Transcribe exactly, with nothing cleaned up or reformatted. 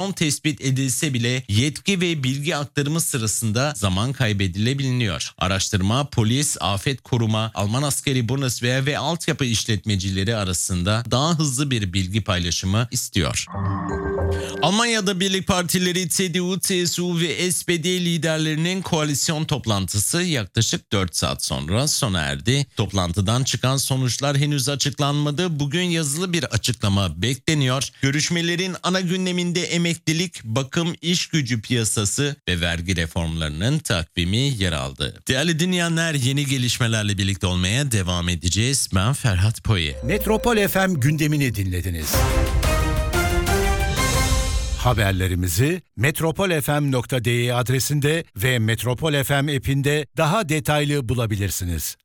tespit edilse bile yetki ve bilgi aktarımı sırasında zaman kaybedilebiliyor. Araştırma, polis, afet koruma, Alman askeri Bundeswehr ve altyapı işletmecileri arasında daha hızlı bir bilgi paylaşımı istiyor. Almanya'da birlik partileri C D U, C S U ve S P D liderlerinin koalisyon toplantısı yaklaşık dört saat sonra sona erdi. Toplantıdan çıkan sonuçlar henüz açıklanmadı. Bugün yazılı bir açıklama bekleniyor. Görüşmelerin ana gündeminde emeklilik, bakım, iş gücü piyasası ve vergi reformlarının takvimi yer aldı. Değerli dinleyenler, yeni gelişmelerle birlikte olmaya devam edeceğiz. Ben Ferhat Poyi. Metropol F M gündemini dinlediniz. Haberlerimizi metropol f m nokta d e adresinde ve Metropol F M app'inde daha detaylı bulabilirsiniz.